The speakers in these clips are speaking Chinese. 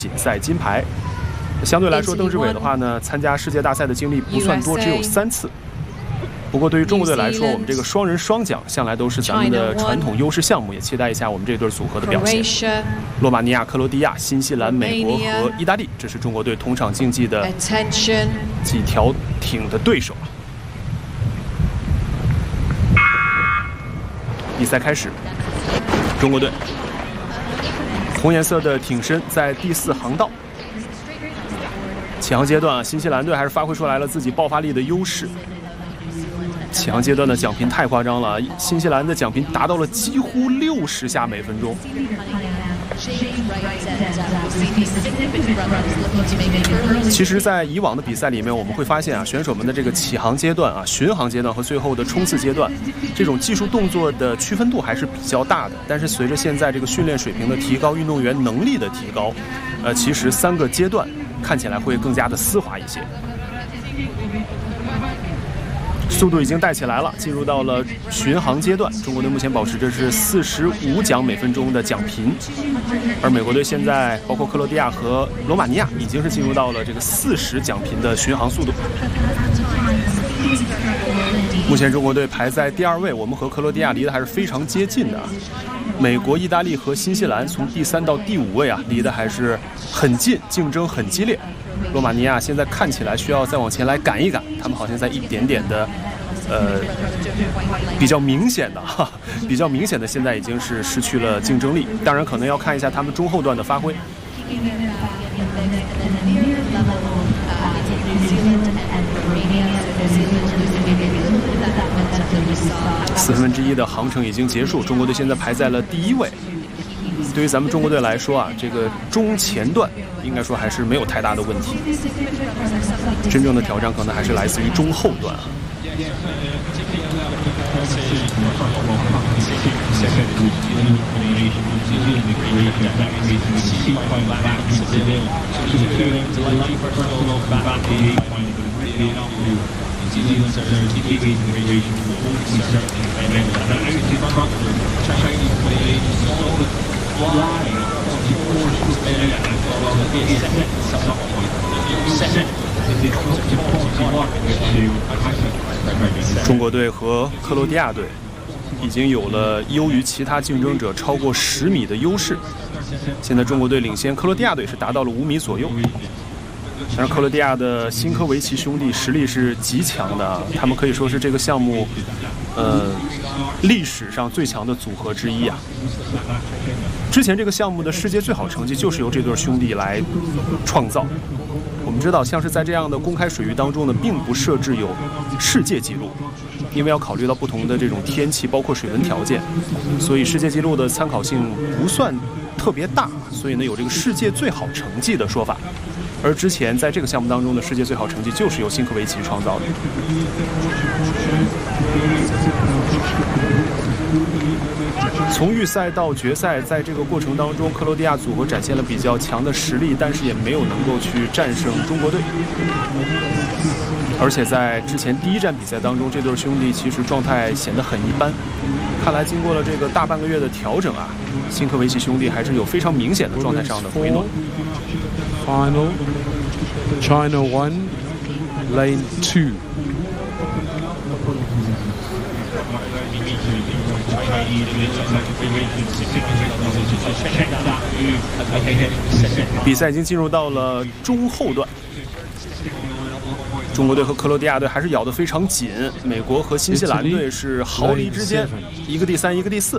锦赛金牌。相对来说，邓志伟的话呢，参加世界大赛的经历不算多，只有3次。不过对于中国队来说，我们这个双人双桨向来都是咱们的传统优势项目，也期待一下我们这对组合的表现。罗马尼亚、克罗地亚、新西兰、美国和意大利，这是中国队同场竞技的几条艇的对手。比赛开始，中国队红颜色的艇身在第4航道。起航阶段，新西兰队还是发挥出来了自己爆发力的优势。起航阶段的奖频太夸张了，新西兰的奖频达到了几乎60下每分钟。其实，在以往的比赛里面，我们会发现啊，选手们的这个起航阶段啊、巡航阶段和最后的冲刺阶段，这种技术动作的区分度还是比较大的。但是随着现在这个训练水平的提高，运动员能力的提高，其实3个阶段看起来会更加的丝滑一些。速度已经带起来了，进入到了巡航阶段。中国队目前保持着是45桨每分钟的奖频，而美国队现在包括克罗地亚和罗马尼亚已经是进入到了这个40桨频的巡航速度。目前中国队排在第2位，我们和克罗地亚离得还是非常接近的。美国、意大利和新西兰从第3到第5位啊，离得还是很近，竞争很激烈。罗马尼亚现在看起来需要再往前来赶一赶，他们好像在一点点的，比较明显的，现在已经是失去了竞争力。当然，可能要看一下他们中后段的发挥。1/4的航程已经结束，中国队现在排在了第1位。对于咱们中国队来说啊，这个中前段应该说还是没有太大的问题，真正的挑战可能还是来自于中后段啊。中国队和克罗地亚队已经有了优于其他竞争者超过10米的优势。现在中国队领先克罗地亚队是达到了5米左右。但是克罗地亚的辛科维奇兄弟实力是极强的，他们可以说是这个项目，历史上最强的组合之一啊。之前这个项目的世界最好成绩就是由这对兄弟来创造。我们知道，像是在这样的公开水域当中呢，并不设置有世界纪录，因为要考虑到不同的这种天气，包括水文条件，所以世界纪录的参考性不算特别大，所以呢有这个世界最好成绩的说法。而之前在这个项目当中的世界最好成绩就是由辛科维奇创造的。从预赛到决赛，在这个过程当中，克罗地亚组合展现了比较强的实力，但是也没有能够去战胜中国队。而且在之前第1站比赛当中，这对兄弟其实状态显得很一般。看来经过了这个大半个月的调整啊，辛科维奇兄弟还是有非常明显的状态上的回暖。 Final China 1 Lane 2。 比赛已经进入到了中后段，中国队和克罗地亚队还是咬得非常紧，美国和新西兰队是毫厘之间，一个第3，一个第4。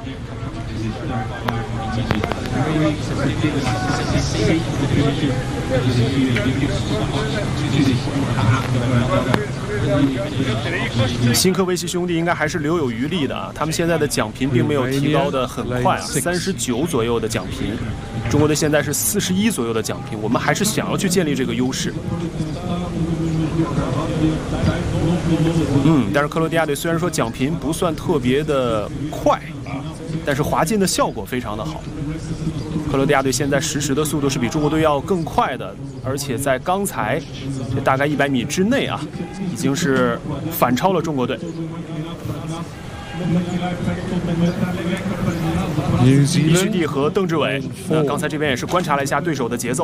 辛科维奇兄弟应该还是留有余力的啊，他们现在的奖频并没有提高的很快啊，39左右的奖频，中国队现在是41左右的奖频，我们还是想要去建立这个优势。但是克罗地亚队虽然说奖频不算特别的快，但是滑进的效果非常的好。克罗地亚队现在实时的速度是比中国队要更快的，而且在刚才这大概100米之内啊，已经是反超了中国队。李旭帝和邓志伟，刚才这边也是观察了一下对手的节奏。